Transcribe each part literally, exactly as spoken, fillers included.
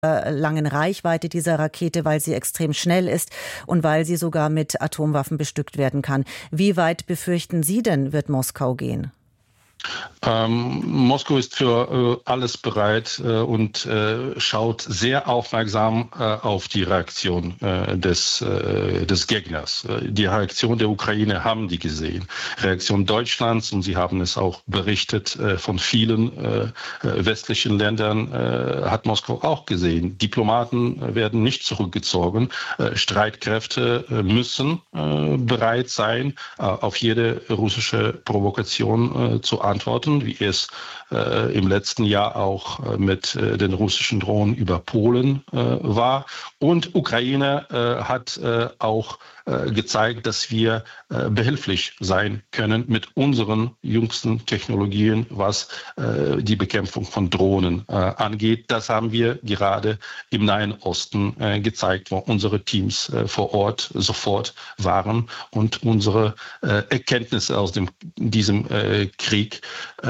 langen Reichweite dieser Rakete, weil sie extrem schnell ist und weil sie sogar mit Atomwaffen bestückt werden kann. Wie weit befürchten Sie denn, wird Moskau gehen? Ähm, Moskau ist für äh, alles bereit äh, und äh, schaut sehr aufmerksam äh, auf die Reaktion äh, des, äh, des Gegners. Die Reaktion der Ukraine haben die gesehen. Reaktion Deutschlands, und Sie haben es auch berichtet, äh, von vielen äh, westlichen Ländern äh, hat Moskau auch gesehen. Diplomaten werden nicht zurückgezogen. Äh, Streitkräfte äh, müssen äh, bereit sein, äh, auf jede russische Provokation äh, zu antworten. Antworten, wie es äh, im letzten Jahr auch äh, mit äh, den russischen Drohnen über Polen äh, war. Und Ukraine äh, hat äh, auch äh, gezeigt, dass wir äh, behilflich sein können mit unseren jüngsten Technologien, was äh, die Bekämpfung von Drohnen äh, angeht. Das haben wir gerade im Nahen Osten äh, gezeigt, wo unsere Teams äh, vor Ort sofort waren und unsere äh, Erkenntnisse aus dem, diesem äh, Krieg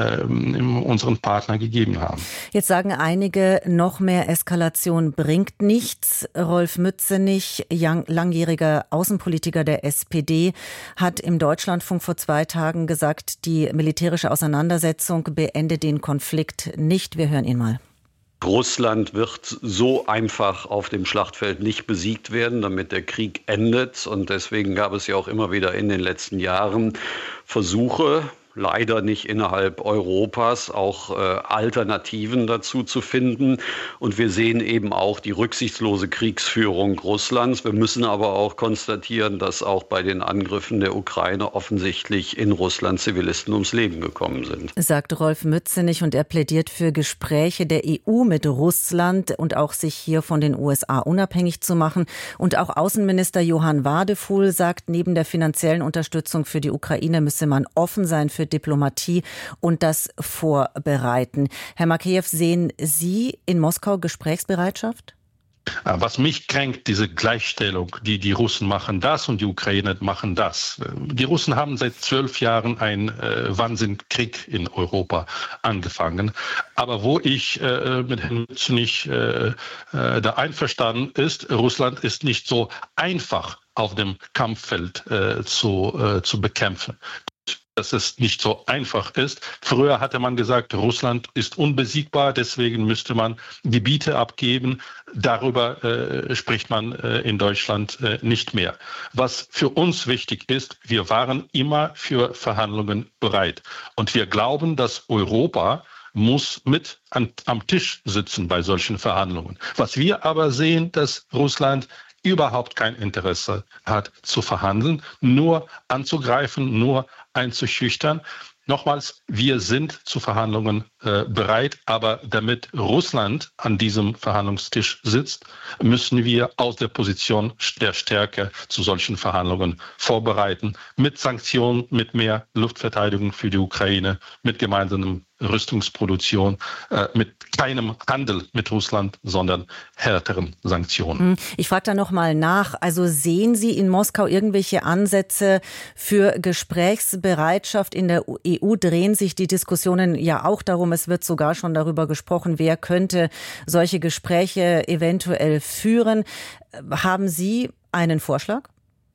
ähm, unseren Partner gegeben haben. Jetzt sagen einige, noch mehr Eskalation bringt nichts. Rolf Mützenich, langjähriger Außenpolitiker der S P D, hat im Deutschlandfunk vor zwei Tagen gesagt, die militärische Auseinandersetzung beendet den Konflikt nicht. Wir hören ihn mal. Russland wird so einfach auf dem Schlachtfeld nicht besiegt werden, damit der Krieg endet. Und deswegen gab es ja auch immer wieder in den letzten Jahren Versuche, leider nicht innerhalb Europas, auch äh, Alternativen dazu zu finden. Und wir sehen eben auch die rücksichtslose Kriegsführung Russlands. Wir müssen aber auch konstatieren, dass auch bei den Angriffen der Ukraine offensichtlich in Russland Zivilisten ums Leben gekommen sind. Sagt Rolf Mützenich, und er plädiert für Gespräche der E U mit Russland und auch sich hier von den U S A unabhängig zu machen. Und auch Außenminister Johann Wadefuhl sagt, neben der finanziellen Unterstützung für die Ukraine müsse man offen sein für Diplomatie und das vorbereiten. Herr Makeyev, sehen Sie in Moskau Gesprächsbereitschaft? Was mich kränkt, diese Gleichstellung, die die Russen machen das und die Ukrainer machen das. Die Russen haben seit zwölf Jahren einen äh, Wahnsinnskrieg in Europa angefangen. Aber wo ich äh, mit Herrn Mützenich äh, äh, da einverstanden ist, Russland ist nicht so einfach auf dem Kampffeld äh, zu, äh, zu bekämpfen. Dass es nicht so einfach ist. Früher hatte man gesagt, Russland ist unbesiegbar, deswegen müsste man Gebiete abgeben. Darüber äh, spricht man äh, in Deutschland äh, nicht mehr. Was für uns wichtig ist, wir waren immer für Verhandlungen bereit. Und wir glauben, dass Europa muss mit an, am Tisch sitzen bei solchen Verhandlungen. Was wir aber sehen, dass Russland überhaupt kein Interesse hat zu verhandeln, nur anzugreifen, nur einzuschüchtern. Nochmals, wir sind zu Verhandlungen äh, bereit, aber damit Russland an diesem Verhandlungstisch sitzt, müssen wir aus der Position der Stärke zu solchen Verhandlungen vorbereiten, mit Sanktionen, mit mehr Luftverteidigung für die Ukraine, mit gemeinsamen Rüstungsproduktion, äh, mit keinem Handel mit Russland, sondern härteren Sanktionen. Ich frage da noch mal nach. Also sehen Sie in Moskau irgendwelche Ansätze für Gesprächsbereitschaft in der E U? Drehen sich die Diskussionen ja auch darum, es wird sogar schon darüber gesprochen, wer könnte solche Gespräche eventuell führen. Haben Sie einen Vorschlag?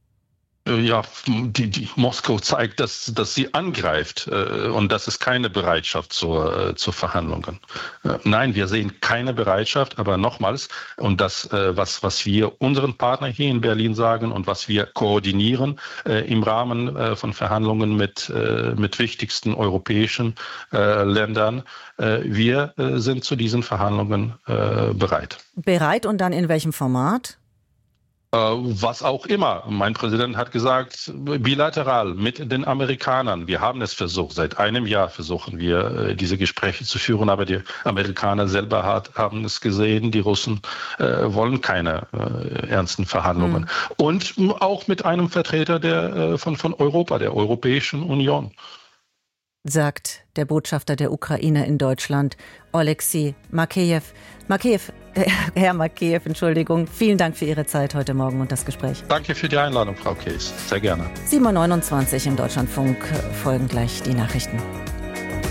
Ja, die, die Moskau zeigt, dass, dass sie angreift äh, und das ist keine Bereitschaft zur, äh, zu Verhandlungen. Äh, nein, wir sehen keine Bereitschaft, aber nochmals, und das, äh, was, was wir unseren Partnern hier in Berlin sagen und was wir koordinieren äh, im Rahmen äh, von Verhandlungen mit, äh, mit wichtigsten europäischen äh, Ländern, äh, wir äh, sind zu diesen Verhandlungen äh, bereit. Bereit und dann in welchem Format? Was auch immer. Mein Präsident hat gesagt, bilateral mit den Amerikanern. Wir haben es versucht. Seit einem Jahr versuchen wir, diese Gespräche zu führen. Aber die Amerikaner selber hat, haben es gesehen. Die Russen äh, wollen keine äh, ernsten Verhandlungen. Mhm. Und auch mit einem Vertreter der, äh, von, von Europa, der Europäischen Union. Sagt der Botschafter der Ukraine in Deutschland, Oleksiy Makeyev. Makeyev, äh, Herr Makeyev, Entschuldigung, vielen Dank für Ihre Zeit heute Morgen und das Gespräch. Danke für die Einladung, Frau Kees. Sehr gerne. sieben Uhr neunundzwanzig im Deutschlandfunk folgen gleich die Nachrichten.